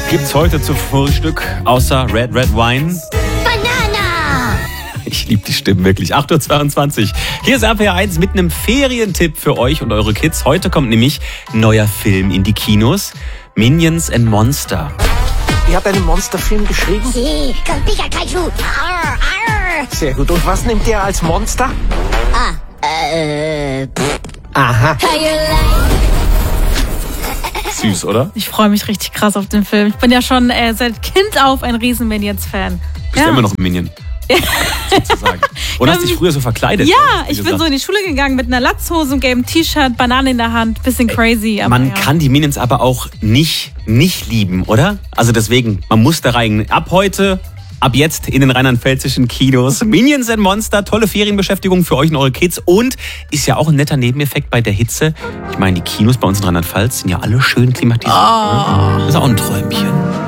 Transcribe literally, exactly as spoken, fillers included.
gibt's heute zu Frühstück außer Red Red Wine? Banana! Ich liebe die Stimmen wirklich. acht Uhr zweiundzwanzig. Hier ist R P R eins mit einem Ferientipp für euch und eure Kids. Heute kommt nämlich ein neuer Film in die Kinos. Minions and Monster. Ihr habt einen Monsterfilm geschrieben? Sie, con Pika Kaiju. Arr, arr. Sehr gut. Und was nimmt ihr als Monster? Ah, äh, pff. Aha. Süß, oder? Ich freue mich richtig krass auf den Film. Ich bin ja schon äh, seit Kind auf ein riesen Minions-Fan. Bist ja. ja immer noch ein Minion. Sozusagen. Und hast dich früher so verkleidet? Ja, wie ich bin gesagt. so in die Schule gegangen mit einer Latzhose und gelbem T-Shirt, Banane in der Hand. Bisschen crazy. Aber Man ja. kann die Minions aber auch nicht, nicht lieben, oder? Also deswegen, man muss da rein. Ab heute, ab jetzt in den rheinland-pfälzischen Kinos. Minions and Monster, tolle Ferienbeschäftigung für euch und eure Kids. Und ist ja auch ein netter Nebeneffekt bei der Hitze. Ich meine, die Kinos bei uns in Rheinland-Pfalz sind ja alle schön klimatisiert. Oh. Das ist auch ein